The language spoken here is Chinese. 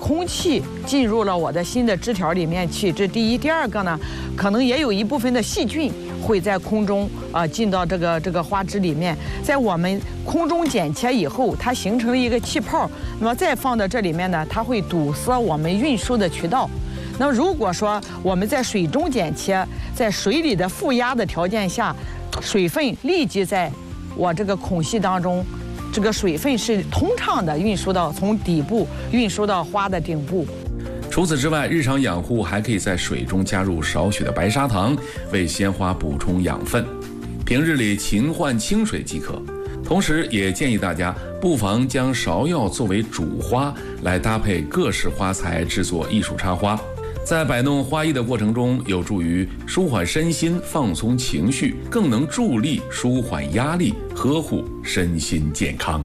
空气进入了我的新的枝条里面去，这第一。第二个呢，可能也有一部分的细菌会在空中进到这个花枝里面，在我们空中剪切以后，它形成了一个气泡，那么再放到这里面呢，它会堵塞我们运输的渠道。那么如果说我们在水中剪切，在水里的负压的条件下，水分立即在我这个孔隙当中，这个水分是通畅的运输到从底部运输到花的顶部。 除此之外，日常养护还可以在水中加入少许的白砂糖，为鲜花补充养分。平日里勤换清水即可。同时也建议大家不妨将芍药作为主花来搭配各式花材制作艺术插花，在摆弄花艺的过程中，有助于舒缓身心、放松情绪，更能助力舒缓压力，呵护身心健康。